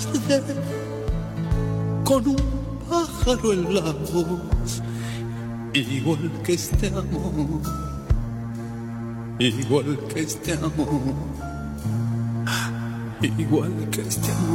tarde con un pájaro en la voz, igual que este amor, igual que este amor, igual que este amor.